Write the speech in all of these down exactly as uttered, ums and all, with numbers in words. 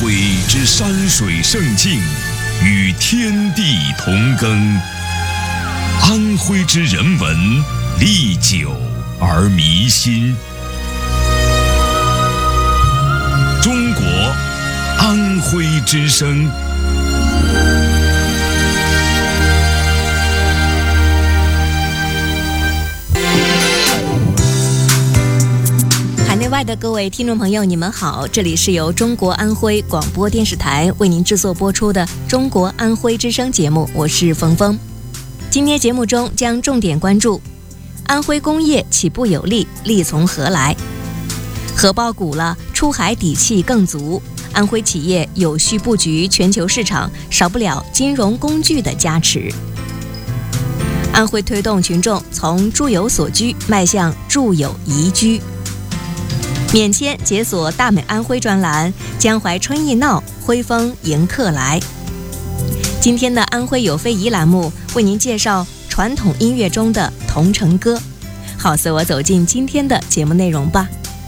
徽之山水胜境，与天地同耕。安徽之人文，历久而弥新。中国安徽之声。 海内外的各位听众朋友，你们好，这里是由中国安徽广播电视台为您制作播出的中国安徽之声节目，我是冯峰。今天节目中将重点关注安徽工业起步有力，力从何来？荷包鼓了，出海底气更足。安徽企业有序布局全球市场，少不了金融工具的加持。安徽推动群众从住有所居迈向住有宜居。免签解锁大美安徽专栏，江淮春意闹，徽风迎客来。今天的安徽有非遗栏目为您介绍传统音乐中的桐城歌。好，随我走进今天的节目内容吧。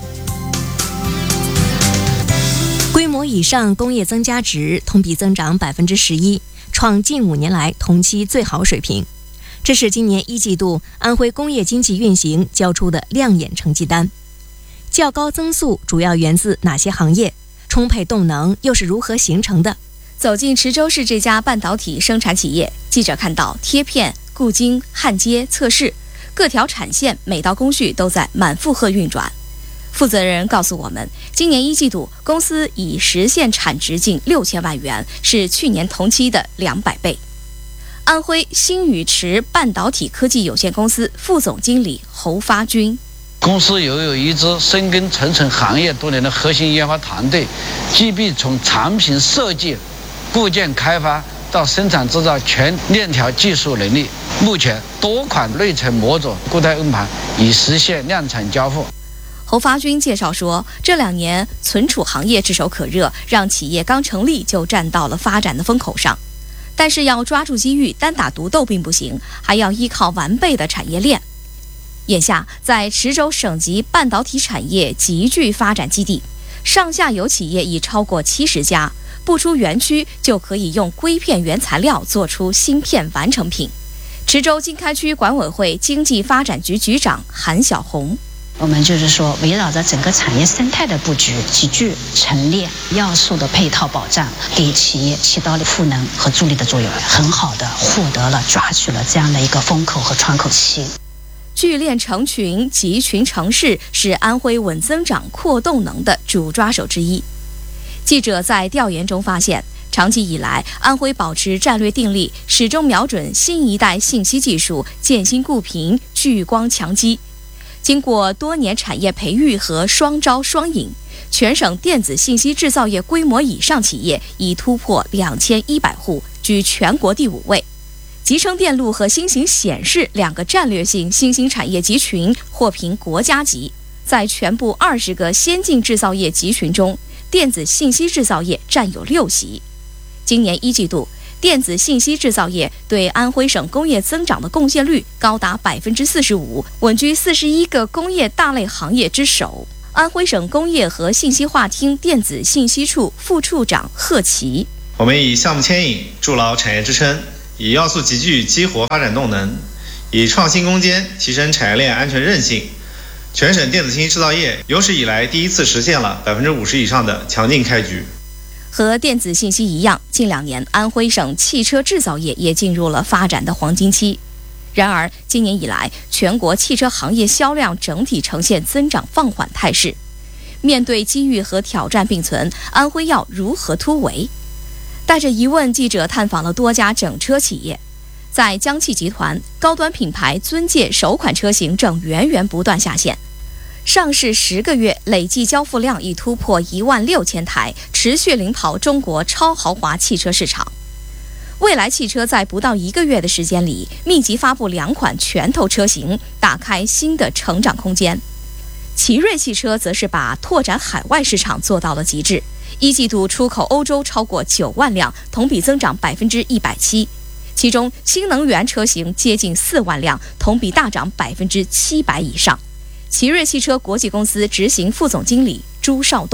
规模以上工业增加值同比增长百分之十一，创近五年来同期最好水平。这是今年一季度安徽工业经济运行交出的亮眼成绩单。较高增速主要源自哪些行业？充沛动能又是如何形成的？ 走进池州市这家半导体生产企业，记者看到贴片、固晶、焊接、测试，各条产线每道工序都在满负荷运转。负责人告诉我们，今年一季度公司已实现产值近六千万元，是去年同期的两百倍。安徽新宇池半导体科技有限公司副总经理侯发军。 公司拥有一支深耕层层行业多年的核心研发团队，具备从产品设计、部件开发到生产制造全链条技术能力。目前多款内存模组、固态硬盘已实现量产交付。 侯发军介绍说，这两年存储行业炙手可热，让企业刚成立就站到了发展的风口上。但是要抓住机遇，单打独斗并不行，还要依靠完备的产业链。眼下，在池州省级半导体产业极具发展基地，上下游企业已超过七十家，不出园区就可以用硅片原材料做出芯片完成品。池州经开区管委会经济发展局局长韩小红。 我们就是说，围绕着整个产业生态的布局，极具陈列要素的配套保障，给企业起到了赋能和助力的作用，很好的获得了抓取了这样的一个风口和窗口期。 聚链成群，集群成市，是安徽稳增长、扩动能的主抓手之一。记者在调研中发现，长期以来，安徽保持战略定力，始终瞄准新一代信息技术，建新固频，聚光强基。经过多年产业培育和双招双引，全省电子信息制造业规模以上企业已突破两千一百户，居全国第五位。集成电路和新型显示两个战略性新兴产业集群获评国家级，在全部二十个先进制造业集群中，电子信息制造业占有六席。今年一季度，电子信息制造业对安徽省工业增长的贡献率高达百分之四十五，稳居四十一个工业大类行业之首。安徽省工业和信息化厅电子信息处副处长贺奇： 我们以项目牵引筑牢产业支撑，以要素集聚激活发展动能，以创新攻坚提升产业链安全韧性。全省电子信息制造业有史以来第一次实现了百分之五十以上的强劲开局。 和电子信息一样，近两年安徽省汽车制造业也进入了发展的黄金期。然而，今年以来，全国汽车行业销量整体呈现增长放缓态势。面对机遇和挑战并存，安徽要如何突围？带着疑问，记者探访了多家整车企业。在江汽集团，高端品牌尊界首款车型正源源不断下线。上市十个月，累计交付量已突破一万六千台，持续领跑中国超豪华汽车市场。蔚来汽车在不到一个月的时间里，密集发布两款拳头车型，打开新的成长空间。奇瑞汽车则是把拓展海外市场做到了极致，一季度出口欧洲超过九万辆，同比增长百分之一百七。其中新能源车型接近四万辆，同比大涨百分之七百以上。奇瑞汽车国际公司执行副总经理朱少东：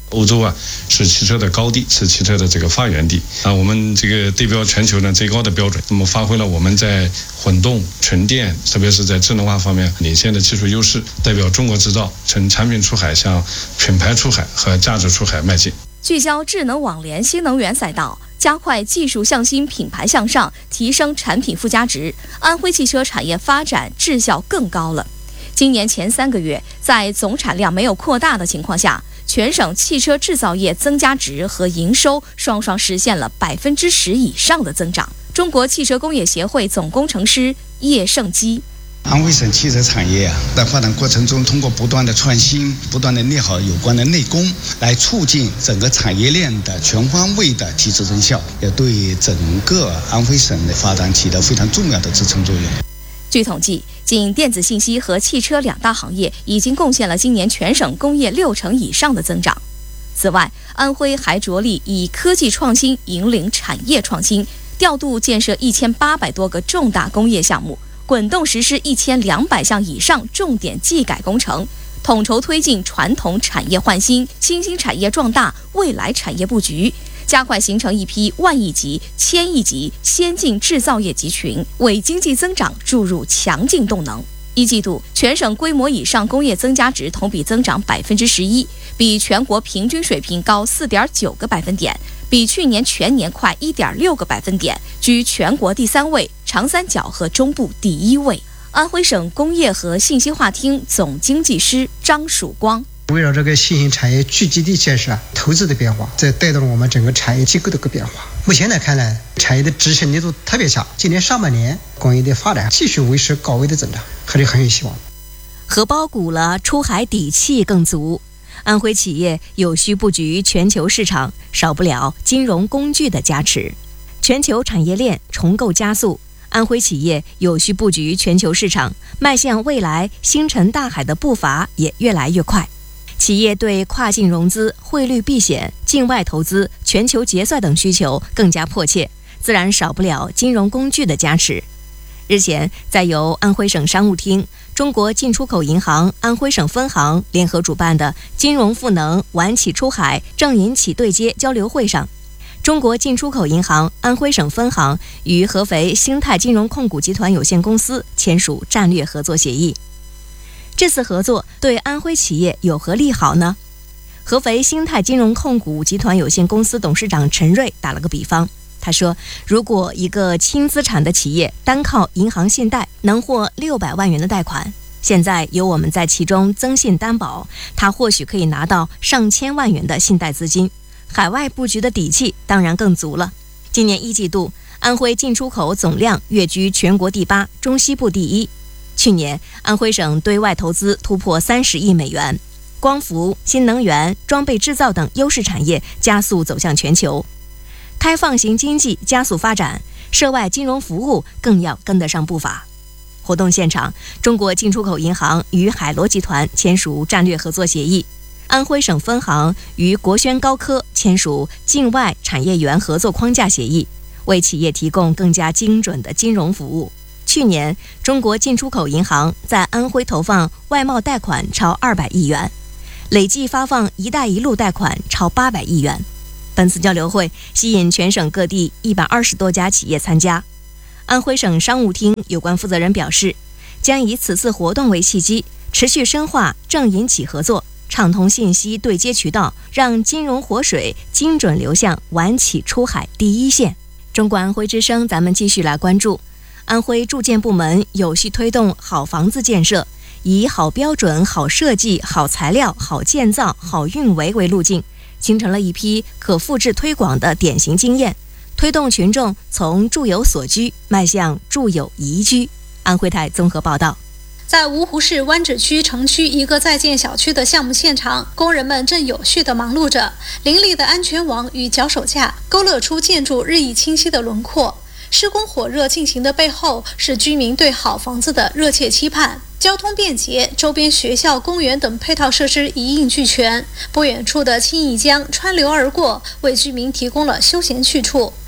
欧洲啊是汽车的高地，是汽车的这个发源地啊。我们这个对标全球呢最高的标准，那么发挥了我们在混动、纯电，特别是在智能化方面领先的技术优势，代表中国制造从产品出海向品牌出海和价值出海迈进。 聚焦智能网联新能源赛道，加快技术向新、品牌向上，提升产品附加值，安徽汽车产业发展质效更高了。今年前三个月，在总产量没有扩大的情况下，全省汽车制造业增加值和营收双双实现了百分之十以上的增长。中国汽车工业协会总工程师叶胜基。 安徽省汽车产业啊，在发展过程中，通过不断的创新、不断的练好有关的内功，来促进整个产业链的全方位的提质增效，也对整个安徽省的发展起到非常重要的支撑作用。 据统计，仅电子信息和汽车两大行业已经贡献了今年全省工业六成以上的增长。此外，安徽还着力以科技创新引领产业创新，调度建设一千八百多个重大工业项目，滚动实施一千两百项以上重点技改工程，统筹推进传统产业换新、新兴产业壮大、未来产业布局，加快形成一批万亿级、千亿级先进制造业集群，为经济增长注入强劲动能。一季度，全省规模以上工业增加值同比增长百分之十一，比全国平均水平高四点九个百分点，比去年全年快一点六个百分点，居全国第三位，长三角和中部第一位。安徽省工业和信息化厅总经济师张曙光。 围绕这个新型产业聚集地建设、投资的变化，这带动了我们整个产业机构的个变化。目前来看呢，产业的执行力度特别强，今年上半年工业的发展继续维持高位的增长，还是很有希望。 荷包鼓了，出海底气更足。安徽企业有序布局全球市场，少不了金融工具的加持。全球产业链重构加速，安徽企业有序布局全球市场，迈向未来星辰大海的步伐也越来越快。企业对跨境融资、汇率避险、境外投资、全球结算等需求更加迫切，自然少不了金融工具的加持。日前，在由安徽省商务厅、中国进出口银行安徽省分行联合主办的金融赋能晚企出海正银企对接交流会上，中国进出口银行安徽省分行与合肥兴泰金融控股集团有限公司签署战略合作协议。这次合作对安徽企业有何利好呢？合肥兴泰金融控股集团有限公司董事长陈瑞打了个比方，他说，如果一个轻资产的企业单靠银行信贷能获六百万元的贷款，现在由我们在其中增信担保，他或许可以拿到上千万元的信贷资金，海外布局的底气当然更足了。今年一季度，安徽进出口总量跃居全国第八，中西部第一。去年，安徽省对外投资突破三十亿美元，光伏、新能源、装备制造等优势产业加速走向全球。开放型经济加速发展，涉外金融服务更要跟得上步伐。活动现场，中国进出口银行与海螺集团签署战略合作协议，安徽省分行与国轩高科签署境外产业园合作框架协议，为企业提供更加精准的金融服务。去年，中国进出口银行在安徽投放外贸贷款超二百亿元，累计发放“一带一路”贷款超八百亿元。本次交流会吸引全省各地一百二十多家企业参加。安徽省商务厅有关负责人表示，将以此次活动为契机，持续深化正银企合作，畅通信息对接渠道，让金融活水精准流向晚企出海第一线。中国安徽之声，咱们继续来关注安徽住建部门有序推动好房子建设，以好标准、好设计、好材料、好建造、好运维为路径，形成了一批可复制推广的典型经验，推动群众从住有所居迈向住有宜居。安徽台综合报道。 在芜湖市湾仔区城区一个在建小区的项目现场，工人们正有序地忙碌着，凌厉的安全网与脚手架勾勒出建筑日益清晰的轮廓。施工火热进行的背后，是居民对好房子的热切期盼。交通便捷，周边学校、公园等配套设施一应俱全。不远处的青义江穿流而过，为居民提供了休闲去处。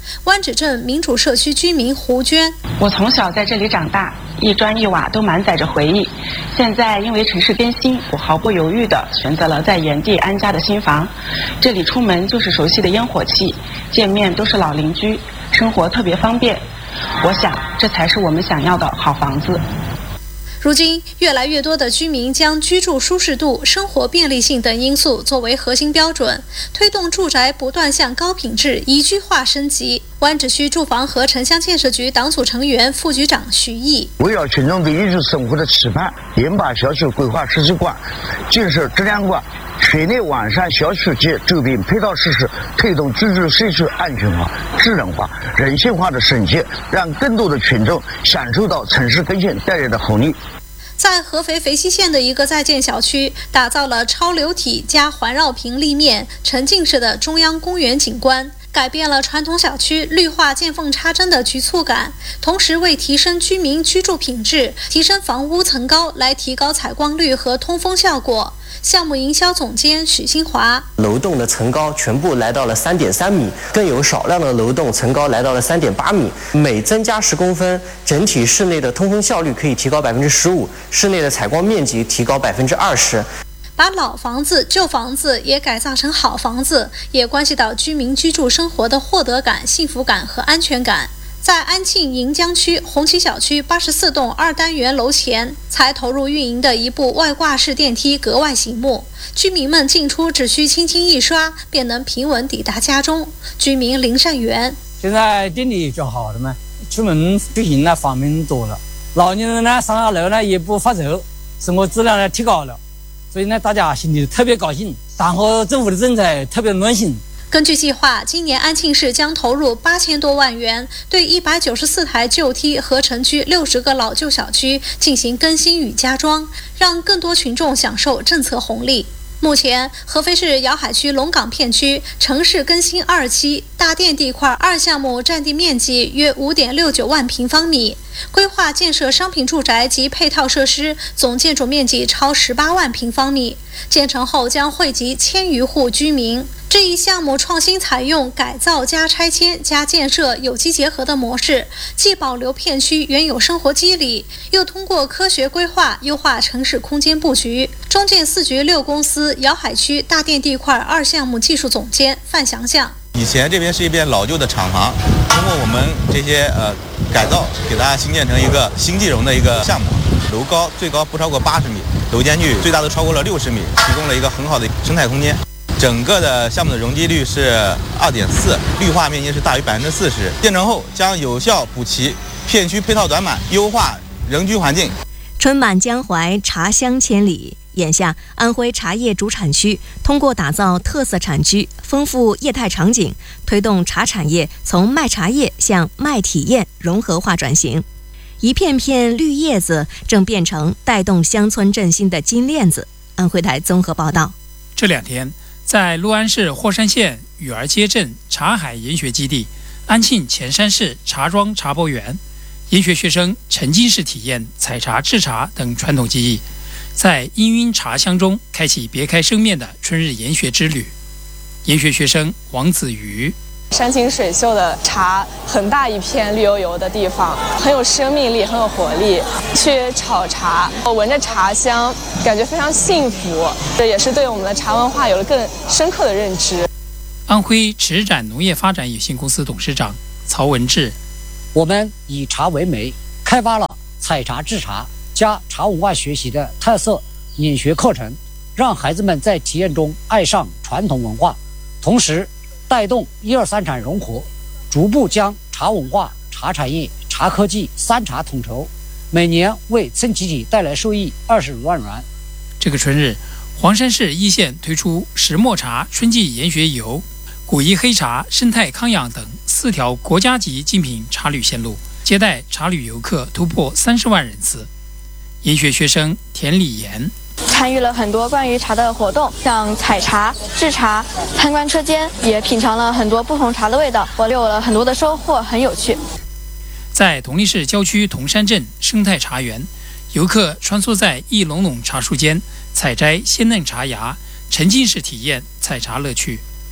湾仔镇民主社区居民胡娟： 我从小在这里长大，一砖一瓦都满载着回忆。现在因为城市更新，我毫不犹豫地选择了在原地安家的新房。这里出门就是熟悉的烟火气，见面都是老邻居，生活特别方便。我想，这才是我们想要的好房子。 如今，越来越多的居民将居住舒适度、生活便利性等因素作为核心标准，推动住宅不断向高品质宜居化升级。湾仔区住房和城乡建设局党组成员、副局长徐毅： 围绕群众对宜居生活的期盼，严把小区规划实际观、建设质量观，全力完善小区及周边配套设施，推动居住社区安全化、智能化、人性化的升级，让更多的群众享受到城市更新带来的红利。 在合肥肥西县的一个在建小区，打造了超流体加环绕平立面沉浸式的中央公园景观，改变了传统小区绿化见缝插针的局促感，同时为提升居民居住品质、提升房屋层高来提高采光率和通风效果。项目营销总监许新华： 楼栋的层高全部来到了三点三米，更有少量的楼栋层高来到了三点八米，每增加十公分，整体室内的通风效率可以提高百分之十五，室内的采光面积提高百分之二十。 把老房子、旧房子也改造成好房子，也关系到居民居住生活的获得感、幸福感和安全感。在安庆盈江区红旗小区八十四栋二单元楼前才投入运营的一部外挂式电梯格外醒目，居民们进出只需轻轻一刷，便能平稳抵达家中。居民林善元： 现在电梯就好了嘛，出门出行呢方便多了，老年人呢上下楼呢也不发愁，生活质量呢提高了，所以呢大家心里特别高兴，党和政府的政策特别暖心。 根据计划，今年安庆市将投入八千多万元，对一百九十四台旧梯和城区六十个老旧小区进行更新与加装，让更多群众享受政策红利。目前，合肥市瑶海区龙岗片区城市更新二期大电地块二项目占地面积约五点六九万平方米，规划建设商品住宅及配套设施，总建筑面积超十八万平方米。建成后将惠及千余户居民。这一项目创新采用改造加拆迁加建设有机结合的模式，既保留片区原有生活机理，又通过科学规划优化城市空间布局。中建四局六公司瑶海区大电地块二项目技术总监范祥祥： 以前这边是一片老旧的厂房，通过我们这些呃改造，给它新建成一个新地容的一个项目，楼高最高不超过八十米，楼间距最大都超过了六十米，提供了一个很好的生态空间。整个的项目的容积率是二点四，绿化面积是大于百分之四十。建成后将有效补齐片区配套短板，优化人居环境。 春满江淮，茶香千里。眼下，安徽茶叶主产区通过打造特色产区、丰富业态场景，推动茶产业从卖茶叶向卖体验融合化转型。一片片绿叶子正变成带动乡村振兴的金链子。安徽台综合报道。 这两天，在六安市霍山县雨儿街镇茶海研学基地、安庆潜山市茶庄茶博园，研学学生沉浸式体验采茶制茶等传统技艺，在氤氲茶香中开启别开生面的春日研学之旅。研学学生王子瑜： 山清水秀的茶，很大一片绿油油的地方，很有生命力，很有活力。去炒茶，我闻着茶香，感觉非常幸福，这也是对我们的茶文化有了更深刻的认知。 安徽池展农业发展有限公司董事长曹文志： 我们以茶为媒，开发了采茶制茶加茶文化学习的特色研学课程，让孩子们在体验中爱上传统文化，同时带动一二三产融合，逐步将茶文化、茶产业、茶科技三茶统筹，每年为村集体带来收益二十余万元。 这个春日，黄山市一线推出石墨茶春季研学游、古宜黑茶、生态康养等四条国家级精品茶旅线路，接待茶旅游客突破三十万人次。研学学生田李岩： 参与了很多关于茶的活动，像采茶、制茶、参观车间，也品尝了很多不同茶的味道，我有了很多的收获，很有趣。 在同利市郊区铜山镇生态茶园，游客穿梭在一垄垄茶树间，采摘鲜嫩茶芽，沉浸式体验采茶乐趣。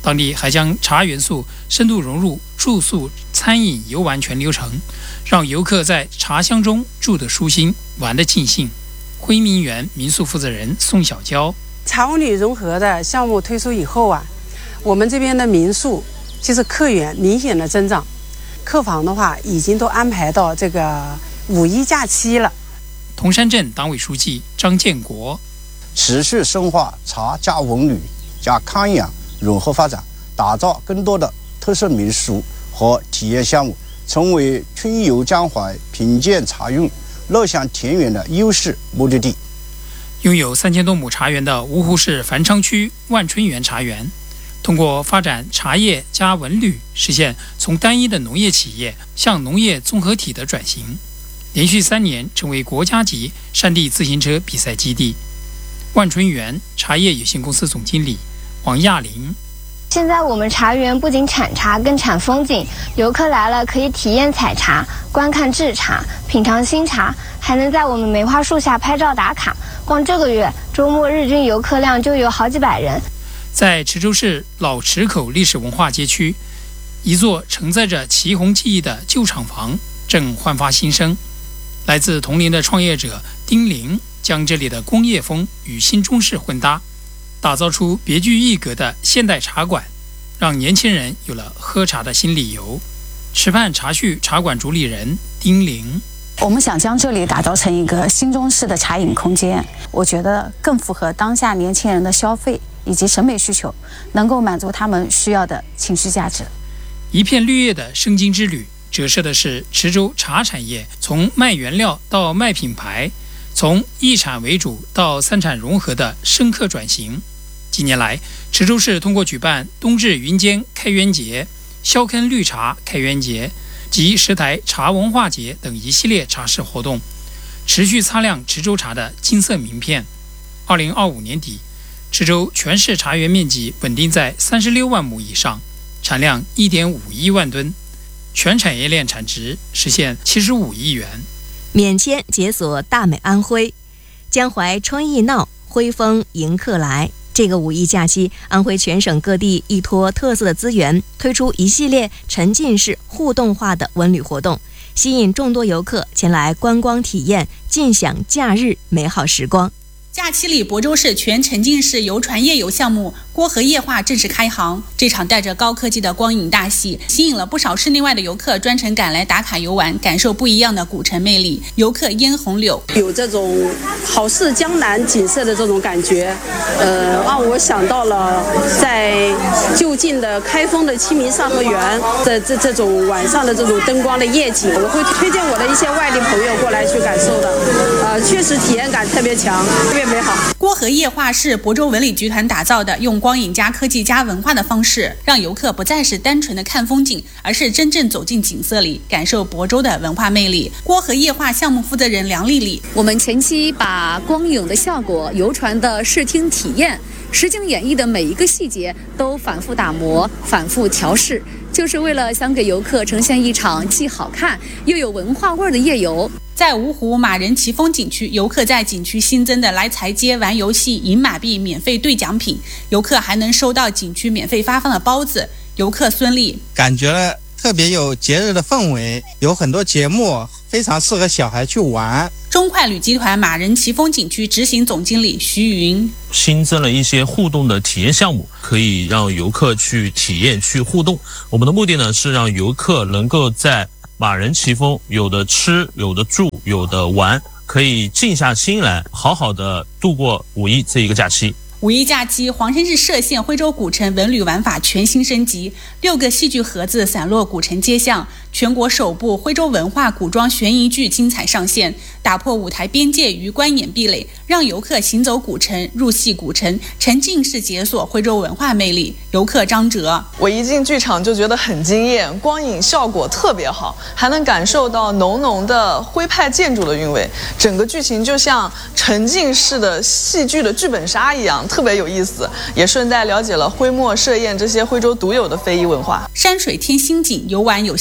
当地还将茶元素深度融入住宿、餐饮、游玩全流程，让游客在茶香中住得舒心，玩得尽兴。辉明园民宿负责人宋小娇： 茶文旅融合的项目推出以后啊，我们这边的民宿其实客源明显的增长，客房的话已经都安排到这个五一假期了。 铜山镇党委书记张建国： 持续深化茶加文旅加康养融合发展，打造更多的特色民宿和体验项目，成为春游江淮、品鉴茶韵、乐享田园的优势目的地。 拥有三千多亩茶园的芜湖市繁昌区万春园茶园，通过发展茶叶加文旅，实现从单一的农业企业向农业综合体的转型，连续三年成为国家级山地自行车比赛基地。万春园茶叶有限公司总经理王亚玲： 现在我们茶园不仅产茶，更产风景。游客来了可以体验采茶、观看制茶、品尝新茶，还能在我们梅花树下拍照打卡。光这个月周末日均游客量就有好几百人。 在池州市老池口历史文化街区，一座承载着祁红记忆的旧厂房正焕发新生。来自铜陵的创业者丁玲将这里的工业风与新中式混搭，打造出别具一格的现代茶馆，让年轻人有了喝茶的新理由。池畔茶叙茶馆主理人丁玲： 我们想将这里打造成一个新中式的茶饮空间，我觉得更符合当下年轻人的消费以及审美需求，能够满足他们需要的情绪价值。 一片绿叶的生津之旅，折射的是池州茶产业从卖原料到卖品牌，从一产为主到三产融合的深刻转型。近年来，池州市通过举办冬至云间开元节、萧坑绿茶开元节及十台茶文化节等一系列茶事活动，持续擦亮池州茶的金色名片。二零二五年底，池州全市茶园面积稳定在三十六万亩以上，产量一点五一万吨，全产业链产值实现七十五亿元。 免签解锁大美安徽，江淮春意闹，徽风迎客来。这个五一假期，安徽全省各地依托特色的资源，推出一系列沉浸式互动化的文旅活动，吸引众多游客前来观光体验，尽享假日美好时光。 假期里，亳州市全沉浸式游船夜游项目郭河夜话正式开航。这场带着高科技的光影大戏，吸引了不少市内外的游客专程赶来打卡游玩，感受不一样的古城魅力。游客嫣红柳有这种好似江南景色的这种感觉，呃，让我想到了在就近的开封的清明上河园的这这种晚上的这种灯光的夜景，我会推荐我的一些外地朋友过来去感受的，呃，确实体验感特别强，特别美好。 郭河夜话是亳州文旅集团打造的，用光影加科技加文化的方式，让游客不再是单纯的看风景，而是真正走进景色里，感受亳州的文化魅力。郭河夜话项目负责人梁丽丽： 我们前期把光影的效果、游船的视听体验、实景演绎的每一个细节都反复打磨、反复调试，就是为了想给游客呈现一场既好看又有文化味的夜游。 在芜湖马仁奇峰景区，游客在景区新增的来财街玩游戏、赢马币免费兑奖品，游客还能收到景区免费发放的包子。游客孙丽感觉特别有节日的氛围，有很多节目非常适合小孩去玩。 中快旅集团马仁奇峰景区执行总经理徐云： 新增了一些互动的体验项目，可以让游客去体验、去互动。我们的目的呢，是让游客能够在马仁奇峰有的吃、有的住、有的玩，可以静下心来，好好的度过五一这一个假期。 五一假期，黄山市歙县徽州古城文旅玩法全新升级，六个戏剧盒子散落古城街巷，全国首部徽州文化古装悬疑剧精彩上线，打破舞台边界与观演壁垒，让游客行走古城、入戏古城，沉浸式解锁徽州文化魅力。游客张哲： 我一进剧场就觉得很惊艳，光影效果特别好，还能感受到浓浓的徽派建筑的韵味，整个剧情就像沉浸式的戏剧的剧本杀一样，特别有意思，也顺带了解了徽墨设宴这些徽州独有的非遗文化。 山水添新景，游玩有新意。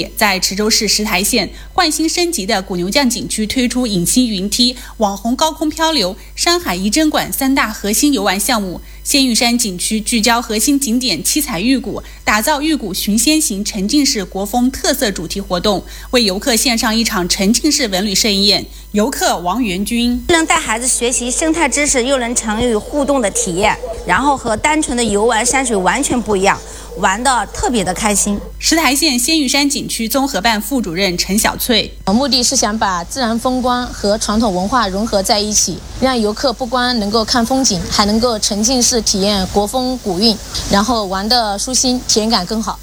在池州市石台县换新升级的古牛降景区推出隐形云梯、网红高空漂流、山海仪征馆三大核心游玩项目。仙玉山景区聚焦核心景点七彩玉谷，打造玉谷寻仙行沉浸式国风特色主题活动，为游客献上一场沉浸式文旅盛宴。游客王元军能带孩子学习生态知识，又能参与互动的体验，然后和单纯的游玩山水完全不一样，玩得特别的开心。 石台县仙玉山景区综合办副主任陈小翠， 目的是想把自然风光和传统文化融合在一起，让游客不光能够看风景，还能够沉浸式体验国风古韵，然后玩得舒心，体验感更好。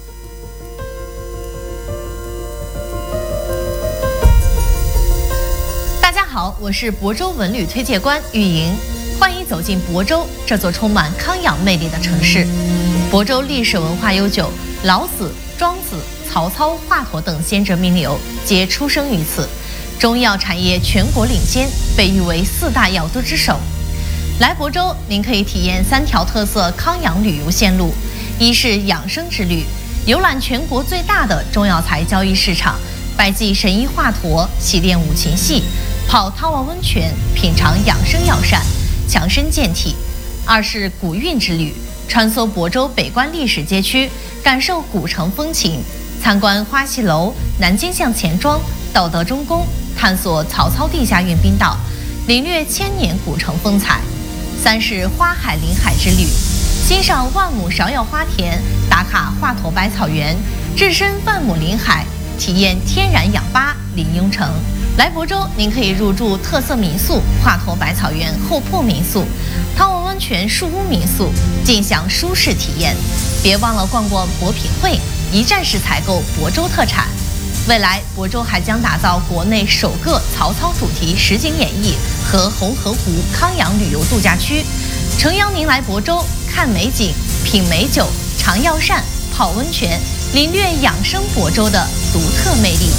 大家好，我是亳州文旅推介官玉莹，欢迎走进亳州这座充满康养魅力的城市。亳州历史文化悠久，老子、庄子、曹操、华佗等先哲名流皆出生于此，中医药产业全国领先，被誉为四大药都之首。来亳州，您可以体验三条特色康养旅游线路：一是养生之旅，游览全国最大的中药材交易市场，拜祭神医华佗，习练五禽戏，泡汤王温泉，品尝养生药膳，强身健体；二是古韵之旅，穿梭亳州北关历史街区，感受古城风情，参观花戏楼、南京巷钱庄、道德钟宫，探索曹操地下运兵道，领略千年古城风采；三是花海临海之旅，欣赏万亩芍药花田，打卡华佗百草园，置身万亩林海，体验天然氧吧临雍城。来亳州，您可以入住特色民宿华佗百草园后铺民宿、汤王温泉树屋民宿，尽享舒适体验。别忘了逛逛博品会，一站式采购亳州特产。未来，亳州还将打造国内首个曹操主题实景演绎和红河湖康养旅游度假区，诚邀您来亳州看美景、品美酒、尝药膳、泡温泉，领略养生亳州的独特魅力。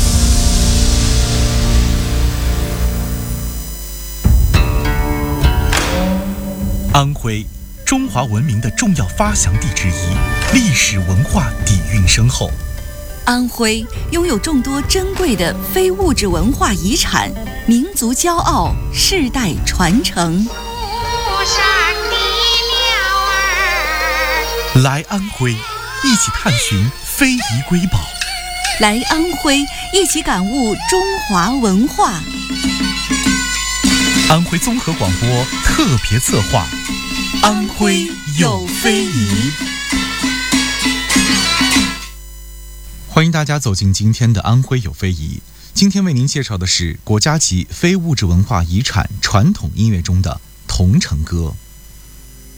安徽，中华文明的重要发祥地之一，历史文化底蕴深厚。 安徽拥有众多珍贵的非物质文化遗产，民族骄傲，世代传承。 来安徽，一起探寻非遗瑰宝； 来安徽，一起感悟中华文化。 安徽综合广播特别策划：安徽有非遗。欢迎大家走进今天的安徽有非遗。今天为您介绍的是国家级非物质文化遗产传统音乐中的桐城歌。